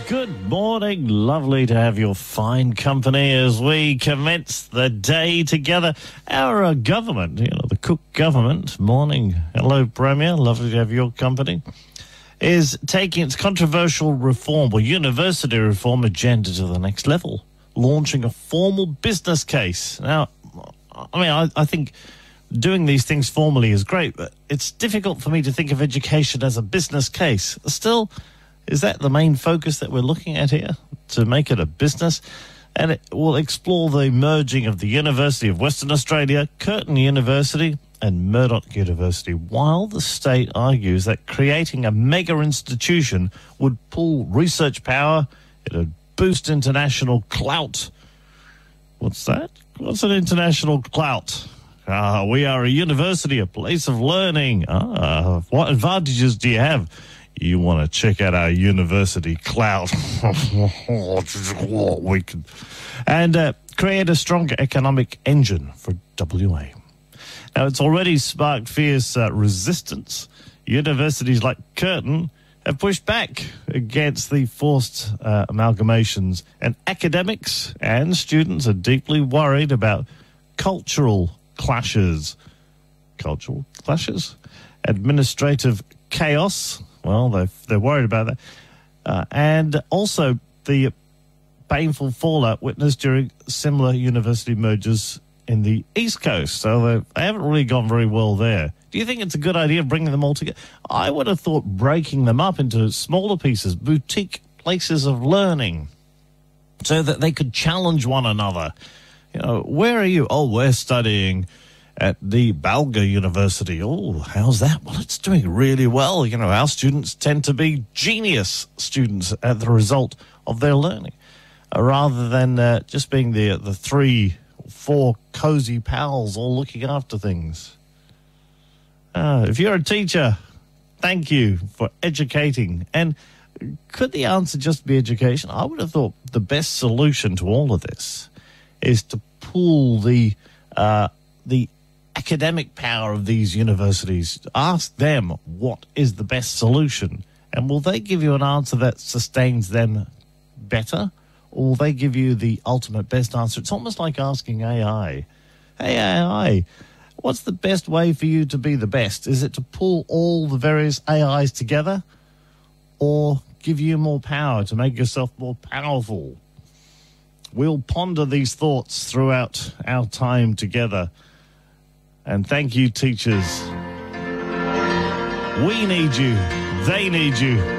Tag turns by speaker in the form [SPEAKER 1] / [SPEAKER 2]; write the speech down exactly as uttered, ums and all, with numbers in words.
[SPEAKER 1] Good morning. Lovely to have your fine company as we commence the day together. Our uh, government, you know, the Cook government, morning. Hello, Premier. Lovely to have your company. Is taking its controversial reform or university reform agenda to the next level, launching a formal business case. Now, I mean, I, I think doing these things formally is great, but it's difficult for me to think of education as a business case. Still, is that the main focus that we're looking at here, to make it a business? And it will explore the merging of the University of Western Australia, Curtin University and Murdoch University, while the state argues that creating a mega institution would pull research power, it would boost international clout. What's that? What's an international clout? Ah, we are a university, a place of learning. Ah, what advantages do you have? You want to check out our university clout. we can, and uh, create a stronger economic engine for W A. Now, it's already sparked fierce uh, resistance. Universities like Curtin have pushed back against the forced uh, amalgamations, and academics and students are deeply worried about cultural clashes. Cultural clashes? Administrative chaos. Well, they're, they're worried about that. Uh, and also the painful fallout witnessed during similar university mergers in the East Coast. So they, they haven't really gone very well there. Do you think it's a good idea bringing them all together? I would have thought breaking them up into smaller pieces, boutique places of learning, so that they could challenge one another. You know, where are you? Oh, we're studying at the Balga University. Oh, how's that? Well, it's doing really well. You know, our students tend to be genius students as the result of their learning, uh, rather than uh, just being the the three, four cozy pals all looking after things. Uh, if you're a teacher, thank you for educating. And could the answer just be education? I would have thought the best solution to all of this is to pool the uh, the academic power of these universities. Ask them what is the best solution, and will they give you an answer that sustains them better, or will they give you the ultimate best answer? It's almost like asking A I, hey A I, what's the best way for you to be the best? Is it to pull all the various A Is together, or give you more power to make yourself more powerful? We'll ponder these thoughts throughout our time together. And thank you, teachers. We need you. They need you.